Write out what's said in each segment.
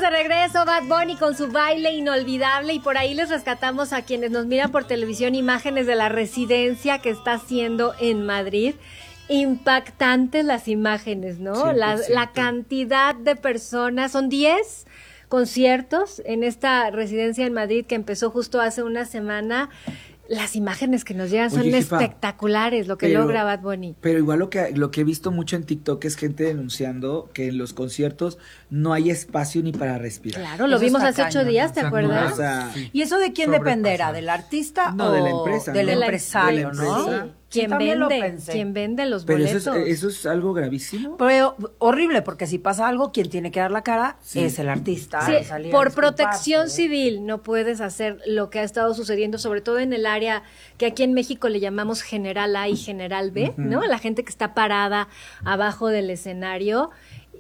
de regreso, Bad Bunny con su baile inolvidable, y por ahí les rescatamos a quienes nos miran por televisión imágenes de la residencia que está haciendo en Madrid. Impactantes las imágenes, ¿no? La cantidad de personas, son 10 conciertos en esta residencia en Madrid que empezó justo hace una semana. Las imágenes que nos llegan son espectaculares, lo que logra Bad Bunny. Pero igual lo que he visto mucho en TikTok es gente denunciando que en los conciertos no hay espacio ni para respirar. Claro, lo vimos hace 8 días, ¿te acuerdas? O sea, ¿y eso de quién dependerá? ¿Del artista o de la empresa? Del empresario, ¿no? Sí. ¿Quién vende los boletos? Pero eso es algo gravísimo. Pero horrible, porque si pasa algo, quien tiene que dar la cara es el artista. Sí, por protección civil no puedes hacer lo que ha estado sucediendo, sobre todo en el área que aquí en México le llamamos General A y General B, ¿no? La gente que está parada abajo del escenario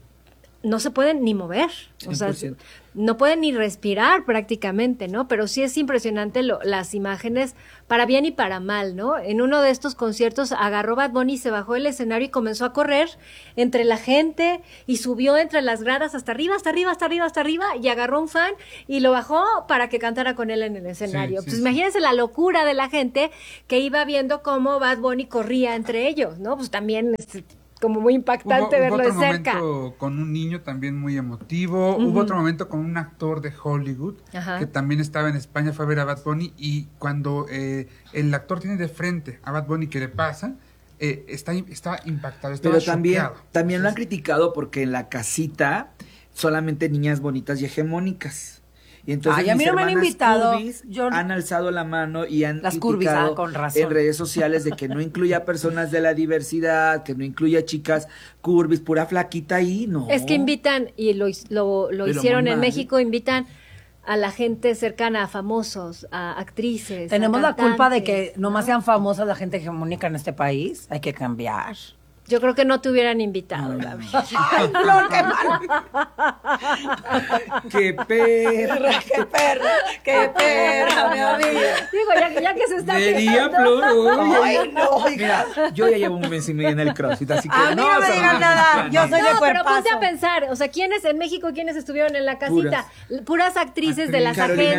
no se pueden ni mover, 100%. O sea, no pueden ni respirar prácticamente, ¿no? Pero sí es impresionante las imágenes, para bien y para mal, ¿no? En uno de estos conciertos agarró Bad Bunny, se bajó del escenario y comenzó a correr entre la gente y subió entre las gradas hasta arriba, y agarró un fan y lo bajó para que cantara con él en el escenario. Pues imagínense la locura de la gente que iba viendo cómo Bad Bunny corría entre ellos, ¿no? Pues también como muy impactante verlo de cerca. Hubo otro momento con un niño también muy emotivo. Hubo otro momento con un actor de Hollywood que también estaba en España, fue a ver a Bad Bunny, y cuando el actor tiene de frente a Bad Bunny, ¿qué le pasa? Estaba impactado, estaba Pero también lo han criticado porque en la casita solamente niñas bonitas y hegemónicas. Y entonces a mí no me han invitado. Han alzado la mano y han las criticado con razón. En redes sociales de que no incluya personas de la diversidad, que no incluya chicas curvis, pura flaquita ahí, no. Es que invitan, y lo hicieron en México, invitan a la gente cercana, a famosos, a actrices. Tenemos la culpa de que nomás sean famosas la gente hegemónica en este país. Hay que cambiar. Yo creo que no te hubieran invitado. Ay, Flor, qué mal. ¡Qué perra, mi amiga! Digo, ya que se está Vería, Flor. Ay, no. Mira, yo ya llevo un mes y medio en el CrossFit, así que a mí no me digan nada. Yo soy de cuerpazo. Pero ponte a pensar, o sea, ¿quiénes en México, quiénes estuvieron en la casita? Puras actrices de las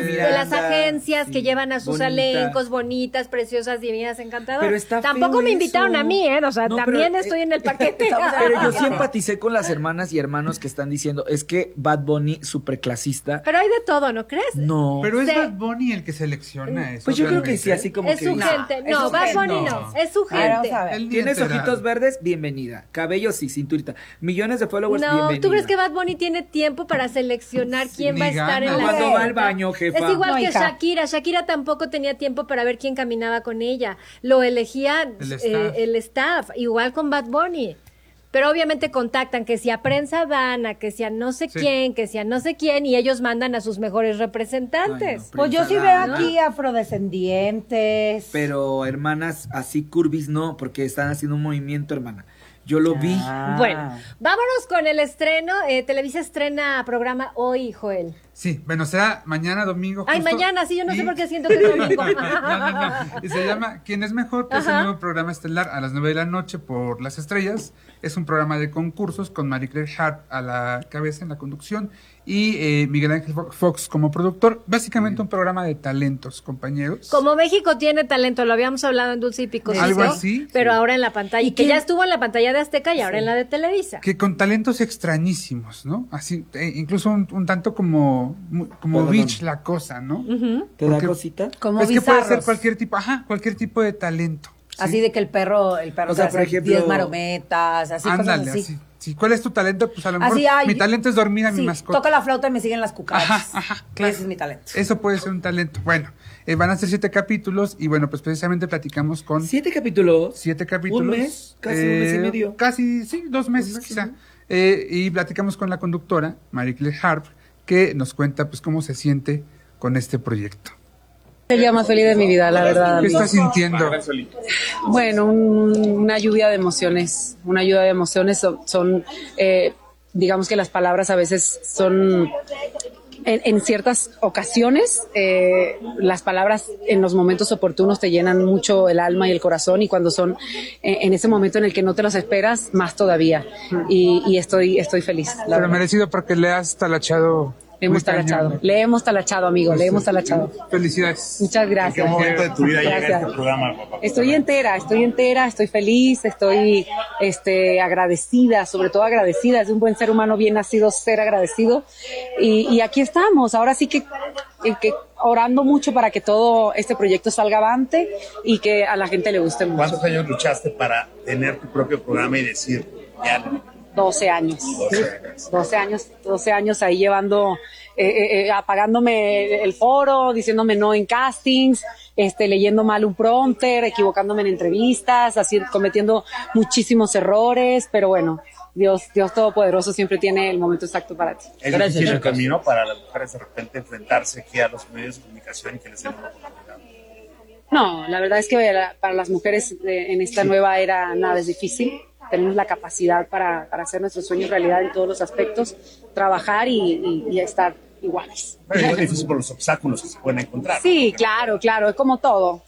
agencias que llevan a sus elencos, bonitas, preciosas, divinas, encantadoras. Tampoco me invitaron a mí, O sea, también estoy en el paquete. Pero yo sí empaticé con las hermanas y hermanos que están diciendo, es que Bad Bunny superclasista. Pero hay de todo, ¿no crees? No. Pero es Bad Bunny el que selecciona eso. Pues yo creo que sí, así como es que... su gente. No, Bad Bunny no. Es su gente. ¿Tienes ojitos verdes? Bienvenida. Cabello sí, cinturita. Millones de followers, bienvenida. ¿Tú crees que Bad Bunny tiene tiempo para seleccionar quién va a estar en la cuando va al baño, jefa? Es igual que Shakira. Shakira tampoco tenía tiempo para ver quién caminaba con ella. Lo elegía el staff. Igual con Bad Bunny. Pero obviamente contactan que si a prensa van, a que si a no sé quién, que si a no sé quién, y ellos mandan a sus mejores representantes. Ay, no, pues yo sí veo aquí afrodescendientes. Pero hermanas así curvis no, porque están haciendo un movimiento, hermana. Yo lo vi. Bueno, vámonos con el estreno. Televisa estrena programa hoy, Joel. Sí, bueno, será mañana domingo. Ay, mañana, sí, yo no sé por qué siento que es domingo. No. Y se llama ¿Quién es mejor? Que es el nuevo programa estelar a las 9 de la noche por Las Estrellas. Es un programa de concursos con Marie Claire Hart a la cabeza en la conducción y Miguel Ángel Fox como productor. Básicamente un programa de talentos, compañeros. Como México tiene talento, lo habíamos hablado en Dulce y Picosito. Algo así. Pero ahora en la pantalla. Y que ya estuvo en la pantalla de Azteca y ahora en la de Televisa. Que con talentos extrañísimos, ¿no? Así, incluso un tanto como bitch la cosa, ¿no? ¿Te da cosita? Como es que bizarros. puede ser cualquier tipo de talento. ¿Sí? Así de que el perro o sea, por ejemplo, 10 marometas, así ándale, cosas así. Sí. ¿Cuál es tu talento? Pues a lo mejor mi talento es dormir a mi mascota. Toca la flauta y me siguen las cucarachas. Claro. Ese es mi talento. Eso puede ser un talento. Bueno, van a ser 7 capítulos y bueno, pues precisamente platicamos con... 7 capítulos. 7 capítulos. Un mes, casi un mes y medio. Casi, sí, 2 meses quizá. Y platicamos con la conductora, Marie Claire Hart, que nos cuenta pues cómo se siente con este proyecto. El día más feliz de mi vida, la verdad. ¿Qué estás sintiendo? Bueno, una lluvia de emociones. Una lluvia de emociones son digamos que las palabras a veces son... En ciertas ocasiones, las palabras en los momentos oportunos te llenan mucho el alma y el corazón, y cuando son en ese momento en el que no te los esperas, más todavía. Y estoy feliz. Pero merecido porque le has talachado Le hemos Muy cañón, talachado. ¿no? Le hemos talachado, amigo. Le hemos talachado. Felicidades. Muchas ¿En qué gracias. momento de tu vida llega Gracias. este programa, papá? Estoy entera, estoy feliz, estoy agradecida, sobre todo agradecida. Es un buen ser humano bien nacido ser agradecido. Y aquí estamos, ahora sí que orando mucho para que todo este proyecto salga avante y que a la gente le guste mucho. ¿Cuántos años luchaste para tener tu propio programa y decir, ya, 12 años. 12 años ahí llevando, apagándome el foro, diciéndome no en castings, leyendo mal un prompter, equivocándome en entrevistas, así cometiendo muchísimos errores, pero bueno, Dios Todopoderoso siempre tiene el momento exacto para ti. es difícil el camino para las mujeres de repente enfrentarse aquí a los medios de comunicación y que les den una oportunidad? No, la verdad es que para las mujeres en esta nueva era nada es difícil. Tenemos la capacidad para hacer nuestros sueños realidad en todos los aspectos, trabajar y estar iguales. Pero es difícil por los obstáculos que se pueden encontrar. Sí, claro, es como todo.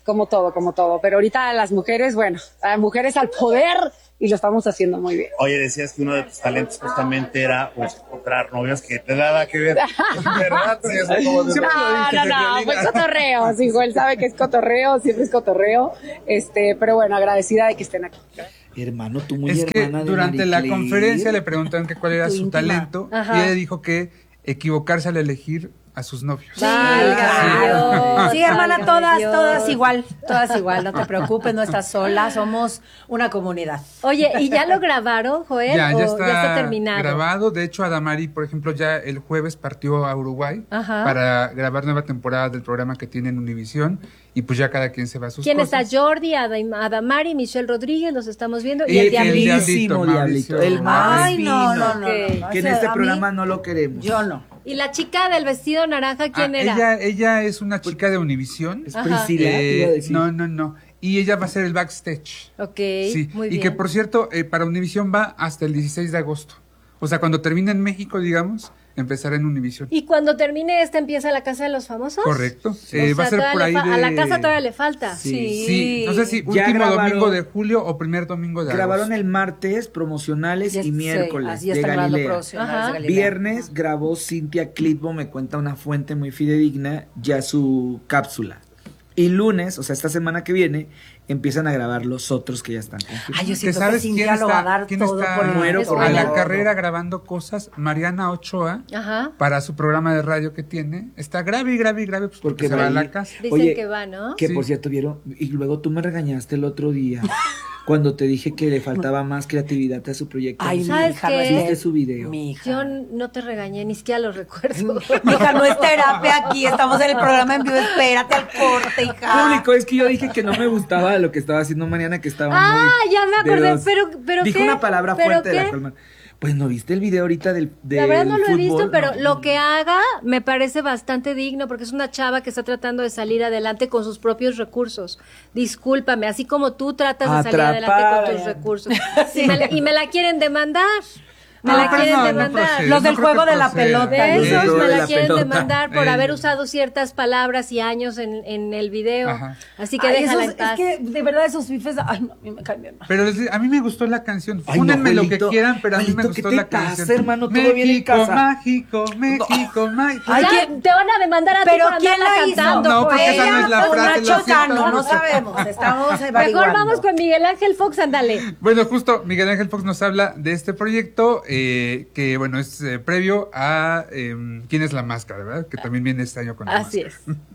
Pero ahorita las mujeres, las mujeres al poder y lo estamos haciendo muy bien. Oye, decías que uno de tus talentos justamente era pues encontrar novios que te nada que ver. ¿Verdad? Sí, eso como de- No, fue cotorreo, sí, él sabe que es cotorreo, siempre es cotorreo, pero bueno, agradecida de que estén aquí. Hermano, tú muy Es que hermana de durante la Marie Claire. conferencia le preguntaron que cuál era Tu su íntima. talento Ajá. y ella dijo que equivocarse al elegir a sus novios. Válgame Dios, Sí, hermana, válgame Dios. todas igual, no te preocupes, no estás sola, somos una comunidad. Oye, ¿y ya lo grabaron, Joel? Ya ¿O está terminado? grabado. De hecho, Adamari, por ejemplo, ya el jueves partió a Uruguay Ajá. para grabar nueva temporada del programa que tiene en Univisión. Y pues ya cada quien se va a sus ¿Quién cosas. está? Jordi, Adamari, Michelle Rodríguez, los estamos viendo. Y Y el el Diablito. Diablito, Mauricio. el más Ay, no, no, no, Ok. no, Que en ese este a mí, programa no lo queremos. yo no. ¿Y la chica del vestido naranja quién era? Ella es una chica de Univisión. Es Ajá. Priscila, te iba a decir. No. Y ella va a ser el backstage. Ok, Sí, muy y bien. que por cierto, para Univisión va hasta el 16 de agosto. O sea, cuando termine en México, digamos, empezará en Univisión. ¿Y cuando termine empieza la Casa de los Famosos? Correcto. O sea, Va a ser por todavía ahí A la de- casa todavía le falta. Sí, no sé si Ya último grabaron- domingo de julio o primer domingo de Grabaron agosto. el martes promocionales y miércoles Así de están grabando Galilea. profesionales Ajá. de Galilea. Viernes grabó Cintia Clitbo, me cuenta una fuente muy fidedigna, ya su cápsula. Y lunes, o sea, esta semana que viene, empiezan a grabar los otros que ya están confirmados. Ay, yo ¿Que siento que sabes Cintia quién lo va a está, dar quién todo está por el Muero por a la verlo. carrera grabando cosas? Mariana Ochoa, Ajá. para su programa de radio que tiene, está grave, pues porque se va a la casa. Dicen Oye, que va, ¿no? Que Sí. por cierto, vieron, y luego tú me regañaste el otro día cuando te dije que le faltaba más creatividad a su proyecto. Ay, mi ¿Sabes hija, qué? no es ¿Viste su video? Mi hija. Yo no te regañé, ni siquiera lo recuerdo. Mi hija, no es terapia aquí, estamos en el programa en vivo, espérate al corte, hija. Público, es que yo dije que no me gustaba lo que estaba haciendo Mariana, que estaba Ah, muy ya me acordé, de dos. pero Dijo ¿qué? una palabra ¿Pero fuerte de la qué? cual... Pues no viste el video ahorita del La verdad no lo he fútbol? visto, pero No. lo que haga me parece bastante digno porque es una chava que está tratando de salir adelante con sus propios recursos. Discúlpame, así como tú tratas de salir Atrapada. adelante con tus recursos. Y me la quieren demandar. Me No, la pero quieren no demandar. procede, Los del creo juego que de la proceda. pelota. ¿Ves? Los del Esos juego me de la la quieren pelota. demandar por Ey. haber usado ciertas palabras y años en el video. Ajá. Así que Ay, déjala esos- en paz. Es que de verdad esos fifes, ay, no, a mí me caen bien mal. Pero a mí me gustó la canción. Ay, no, Fúnenme lo que Joelito. quieran, pero a mí me Joelito, ¿qué gustó te la pasa, canción. hermano? ¿Todo bien en casa? México, mágico. Ay, Ya, ¿quién- te van a demandar a ti Pero por ¿quién andarla la hizo? cantando. No, porque pues. esa no es la o frase, lo Nacho siento Cano, no mucho. sabemos, estamos averiguando. Mejor vamos con Miguel Ángel Fox, ándale. Bueno, justo Miguel Ángel Fox nos habla de este proyecto que, bueno, es previo a ¿Quién es la máscara? ¿Verdad? Que también viene este año con la Así máscara. es.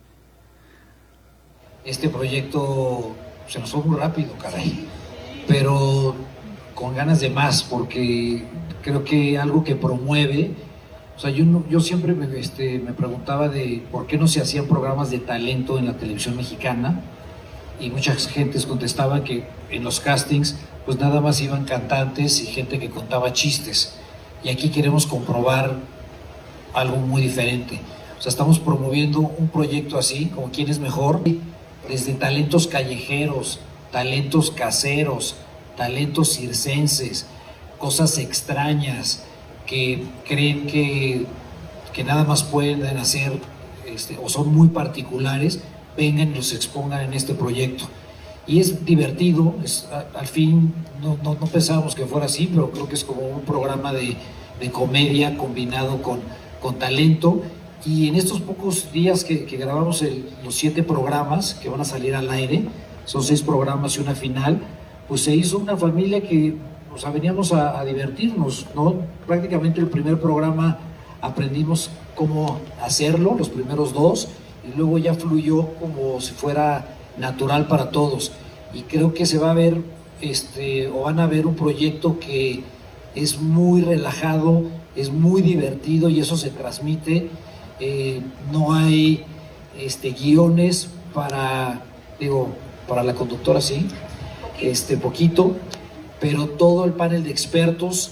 Este proyecto se nos fue muy rápido, caray, pero con ganas de más, porque creo que algo que promueve, o sea, yo siempre me preguntaba de por qué no se hacían programas de talento en la televisión mexicana, y muchas gentes contestaban que en los castings pues nada más iban cantantes y gente que contaba chistes, y aquí queremos comprobar algo muy diferente. O sea, estamos promoviendo un proyecto así, como ¿Quién es mejor? Desde talentos callejeros, talentos caseros, talentos circenses, cosas extrañas que creen que nada más pueden hacer o son muy particulares, vengan y los expongan en este proyecto. Y es divertido, al fin no pensábamos que fuera así, pero creo que es como un programa de comedia combinado con con talento. Y en estos pocos días que grabamos los 7 programas que van a salir al aire, son 6 programas y una final, pues se hizo una familia que, o sea, veníamos a divertirnos, ¿no? Prácticamente el primer programa aprendimos cómo hacerlo, los primeros 2, y luego ya fluyó como si fuera natural para todos. Y creo que se va a ver, o van a ver un proyecto que es muy relajado, es muy divertido y eso se transmite. No hay guiones para la conductora, sí, poquito, pero todo el panel de expertos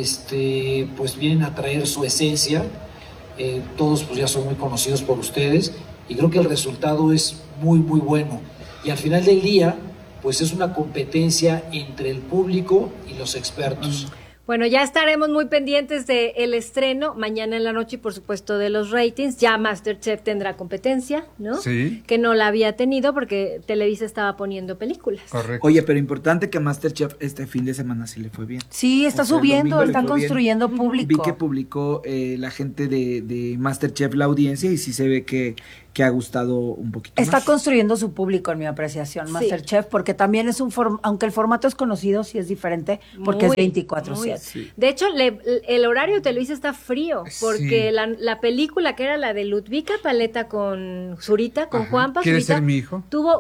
pues vienen a traer su esencia. Todos pues ya son muy conocidos por ustedes y creo que el resultado es muy muy bueno, y al final del día pues es una competencia entre el público y los expertos. Bueno, ya estaremos muy pendientes del estreno mañana en la noche y por supuesto de los ratings. Ya MasterChef tendrá competencia, ¿no? Sí. Que no la había tenido porque Televisa estaba poniendo películas. Correcto. Oye, pero importante que MasterChef este fin de semana sí le fue bien. Sí, está O sea, el subiendo, domingo le están fue bien. construyendo público. Vi que publicó la gente de MasterChef la audiencia y sí se ve que ha gustado un poquito Está más. construyendo su público, en mi apreciación, MasterChef, porque también es aunque el formato es conocido, sí es diferente, porque Muy, es 24/7. Sí. De hecho, el horario de Televisa está frío, porque la película que era la de Ludvika Paleta con Zurita, con Ajá. Juanpa ¿Quieres Zurita, ser mi hijo? tuvo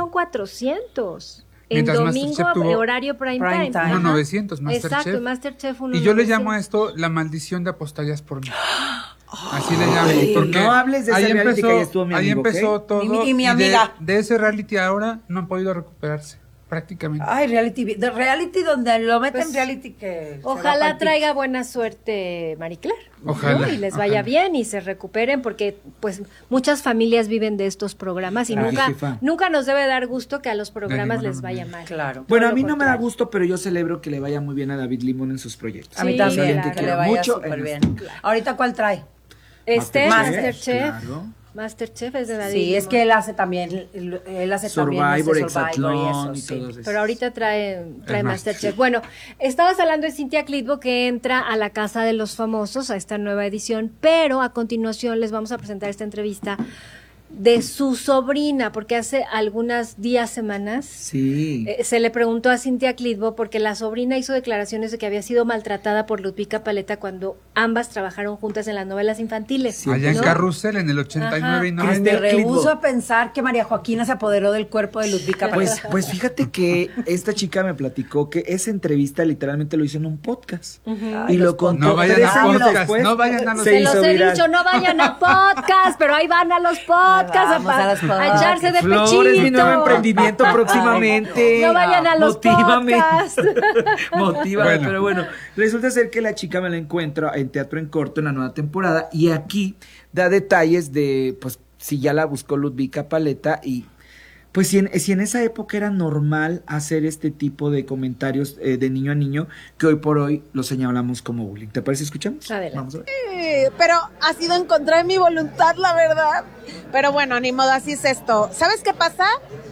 1,400,000 en Mientras domingo, MasterChef tuvo horario prime prime time. time. Ajá. 1,900 MasterChef. Exacto, MasterChef Y yo le 1,900. llamo a esto la maldición de apostarías por mí. Así le llamo. Ay, Porque no hables de ese ahí reality empezó, que ya estuvo mi ahí amigo, empezó ¿ok? todo. Y mi amiga. De ese reality ahora no han podido recuperarse, prácticamente. Ay, de reality donde lo meten Pues, reality que... Ojalá traiga buena suerte Mariclar. Ojalá, ¿no? Y les vaya ojalá. bien y se recuperen porque pues muchas familias viven de estos programas y Ay, jefa. nunca nos debe dar gusto que a los programas ninguna les vaya manera. mal. Claro. Bueno, Todo a mí lo no me da contrario. gusto, pero yo celebro que le vaya muy bien a David Limón en sus proyectos. A mí Sí, también, claro. que le quiero vaya mucho súper en bien. Ahorita, ¿cuál trae? Masterchef. Claro. Masterchef es de David Sí, es Limón. que él hace también Survivor, ese Exatlón y y eso, todos sí. esos. Pero ahorita trae El Masterchef. Bueno, estabas hablando de Cintia Clitbo que entra a la Casa de los Famosos, a esta nueva edición, pero a continuación les vamos a presentar esta entrevista de su sobrina, porque hace algunas semanas, Sí. se le preguntó a Cintia Clitbo porque la sobrina hizo declaraciones de que había sido maltratada por Ludvika Paleta cuando ambas trabajaron juntas en las novelas infantiles. Sí, Allá en ¿no? Carrusel, en el 89 y Ajá. 90. Me Cristel rehuso Clitbo. a pensar que María Joaquina se apoderó del cuerpo de Ludvika Paleta. Pues fíjate que esta chica me platicó que esa entrevista literalmente lo hizo en un podcast. Y lo contó No vayan 3 a años podcast, después. no vayan a los se Se hizo los he viral. dicho, no vayan a podcast, pero ahí van a los podcasts Vamos a los podcasts. echarse de Flores, pechito. mi nuevo emprendimiento próximamente. No vayan a los Motívame. podcasts. Motívame, Bueno. pero bueno, resulta ser que la chica me la encuentro en Teatro en Corto en la nueva temporada y aquí da detalles de, pues, si ya la buscó Ludvika Paleta y pues si en esa época era normal hacer este tipo de comentarios de niño a niño, que hoy por hoy lo señalamos como bullying. ¿Te parece? ¿Escuchamos? Adelante. Vamos a ver. Pero ha sido en contra de mi voluntad, la verdad. Pero bueno, ni modo, así es esto. ¿Sabes qué pasa?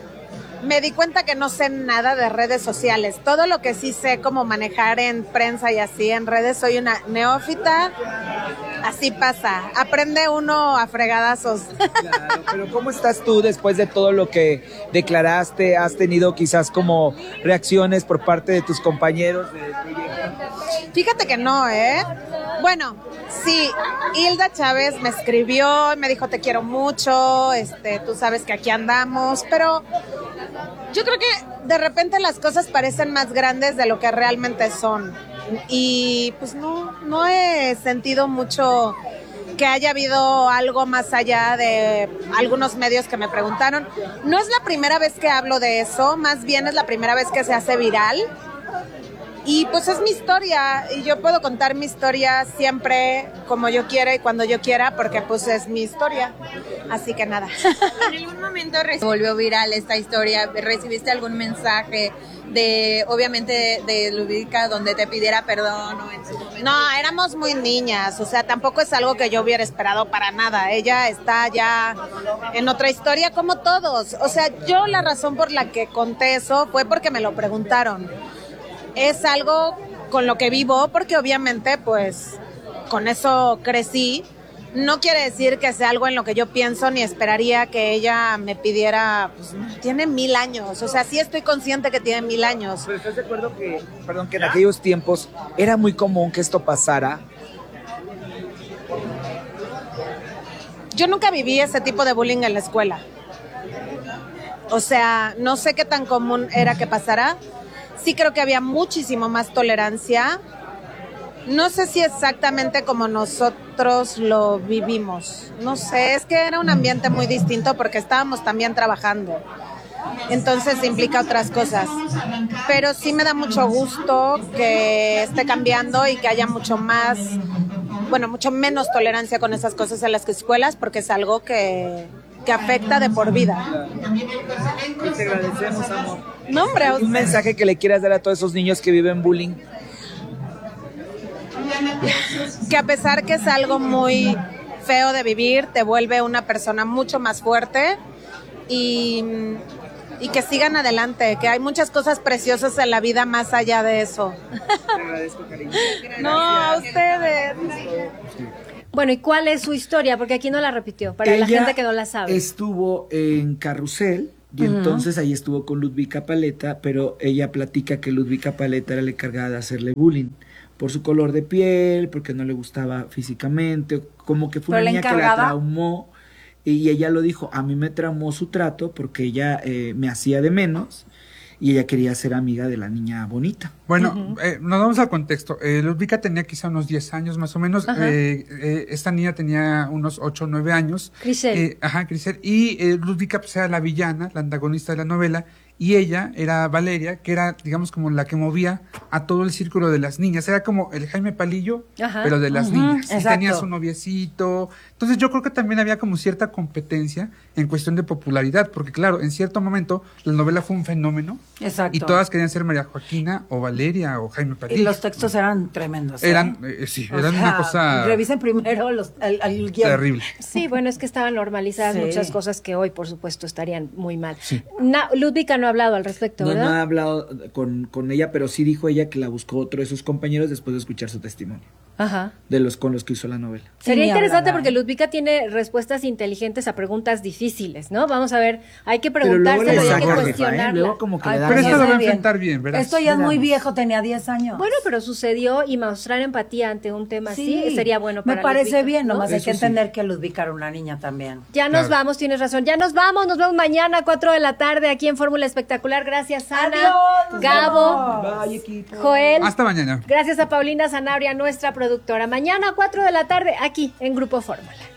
Me di cuenta que no sé nada de redes sociales. Todo lo que sí sé como manejar en prensa y así en redes, soy una neófita. Así pasa. Aprende uno a fregadazos. Claro, pero ¿cómo estás tú después de todo lo que declaraste? ¿Has tenido quizás como reacciones por parte de tus compañeros del proyecto? Fíjate que no, ¿eh? Bueno, sí, Hilda Chávez me escribió y me dijo te quiero mucho, tú sabes que aquí andamos, pero yo creo que de repente las cosas parecen más grandes de lo que realmente son. Y pues no he sentido mucho que haya habido algo más allá de algunos medios que me preguntaron. No es la primera vez que hablo de eso, más bien es la primera vez que se hace viral. Y pues es mi historia, y yo puedo contar mi historia siempre como yo quiera y cuando yo quiera, porque pues es mi historia. Así que nada. ¿En algún momento se volvió viral esta historia? ¿Recibiste algún mensaje de, obviamente, de Ludvika donde te pidiera perdón o en su momento? No, éramos muy niñas, o sea, tampoco es algo que yo hubiera esperado para nada. Ella está ya en otra historia como todos. O sea, yo la razón por la que conté eso fue porque me lo preguntaron. Es algo con lo que vivo porque obviamente pues con eso crecí. No quiere decir que sea algo en lo que yo pienso ni esperaría que ella me pidiera, pues tiene 1000 años, o sea, sí estoy consciente que tiene 1000 años. Pero ¿estás de acuerdo que en aquellos tiempos era muy común que esto pasara? Yo nunca viví ese tipo de bullying en la escuela. O sea, no sé qué tan común era que pasara. Sí creo que había muchísimo más tolerancia. No sé si exactamente como nosotros lo vivimos. No sé, es que era un ambiente muy distinto porque estábamos también trabajando. Entonces implica otras cosas. Pero sí me da mucho gusto que esté cambiando y que haya mucho menos tolerancia con esas cosas en las escuelas porque es algo que afecta de por vida. Te agradecemos, amor. No, hombre, un mensaje que le quieras dar a todos esos niños que viven bullying. Que a pesar que es algo muy feo de vivir, te vuelve una persona mucho más fuerte y que sigan adelante, que hay muchas cosas preciosas en la vida más allá de eso. Te agradezco, cariño. No, a ustedes. Bueno, ¿y cuál es su historia? Porque aquí no la repitió, para la gente que no la sabe. Estuvo en Carrusel y entonces ahí estuvo con Ludvika Paleta, pero ella platica que Ludvika Paleta era la encargada de hacerle bullying por su color de piel, porque no le gustaba físicamente, como que fue una niña que la traumó. Y ella lo dijo, a mí me traumó su trato porque ella me hacía de menos y ella quería ser amiga de la niña bonita. Bueno, nos vamos al contexto. Ludvika tenía quizá unos 10 años más o menos. Esta niña tenía unos 8 o 9 años. Crisel. Crisel. Y Ludvika pues, era la villana, la antagonista de la novela. Y ella era Valeria, que era, digamos, como la que movía a todo el círculo de las niñas. Era como el Jaime Palillo, pero de las niñas. Y tenía su noviecito. Entonces yo creo que también había como cierta competencia en cuestión de popularidad. Porque claro, en cierto momento la novela fue un fenómeno. Exacto. Y todas querían ser María Joaquina o Valeria o Jaime Palillo. Y los textos eran tremendos. Eran una cosa... Revisen primero el guión. Terrible. Sí, bueno, es que estaban normalizadas muchas cosas que hoy, por supuesto, estarían muy mal. Sí. Ludvika no ha hablado al respecto, ¿verdad? No ha hablado con ella, pero sí dijo ella que la buscó otro de sus compañeros después de escuchar su testimonio. Ajá. Con los que hizo la novela. Sería interesante porque Ludvika tiene respuestas inteligentes a preguntas difíciles, ¿no? Vamos a ver, hay que preguntárselo y hay que cuestionarla. Luego como que pero esto lo va a enfrentar bien, ¿verdad? Esto ya es muy viejo, tenía 10 años. Bueno, pero sucedió y mostrar empatía ante un tema así sería bueno para me parece Ludvika, bien, ¿no? nomás hay que entender que Ludvika era una niña también. Ya nos vamos, tienes razón. Ya nos vamos mañana a 4 de la tarde aquí en Fórmula Espectacular. Gracias, Ana, Gabo, Joel. Hasta mañana. Gracias a Paulina Zanabria, nuestra productora. Mañana a 4 de la tarde aquí en Grupo Fórmula.